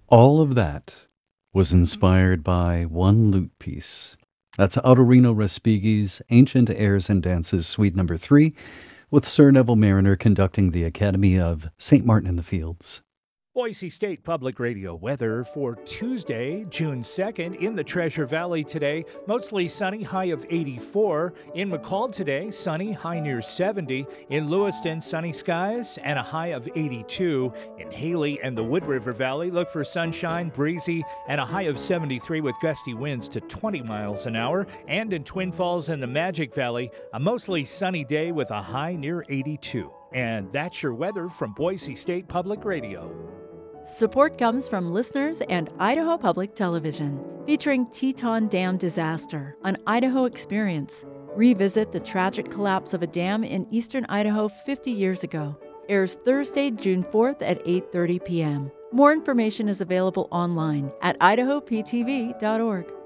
All of that was inspired by one lute piece. That's Autorino Respighi's Ancient Airs and Dances, Suite Number 3, with Sir Neville Mariner conducting the Academy of St. Martin in the Fields. Boise State Public Radio weather for Tuesday, June 2nd. In the Treasure Valley today, mostly sunny, high of 84. In McCall today, sunny, high near 70. In Lewiston, sunny skies and a high of 82. In Haley and the Wood River Valley, look for sunshine, breezy, and a high of 73 with gusty winds to 20 miles an hour. And in Twin Falls and the Magic Valley, a mostly sunny day with a high near 82. And that's your weather from Boise State Public Radio. Support comes from listeners and Idaho Public Television, featuring Teton Dam disaster, an Idaho experience. Revisit the tragic collapse of a dam in eastern Idaho 50 years ago. Airs Thursday, June 4th at 8:30 p.m. More information is available online at idahoptv.org.